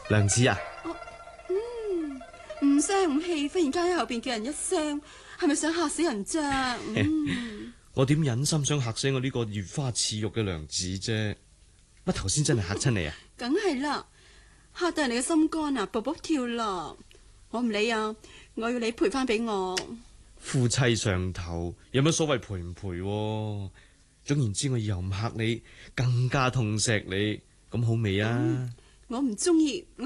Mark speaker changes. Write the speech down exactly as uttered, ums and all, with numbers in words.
Speaker 1: 娘子啊！
Speaker 2: 哦，嗯，唔聲唔氣，忽然間喺後邊叫人一聲，係咪想嚇死人啫？嗯，
Speaker 1: 我點忍心想嚇死我呢個如花似玉嘅娘子啫？乜頭先真係嚇親你啊？
Speaker 2: 梗係啦，嚇到人哋嘅心肝啊，卜卜跳啦！我唔理啊，我要你賠翻俾我。
Speaker 1: 夫妻上頭有乜所謂賠唔賠啊？總言之，我以後唔嚇你，更加痛錫你，咁好未啊？
Speaker 2: 嗯，我唔中意。